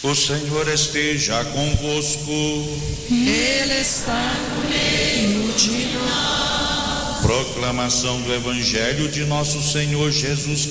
O Senhor esteja convosco. Ele está no meio de nós. Proclamação do Evangelho de nosso Senhor Jesus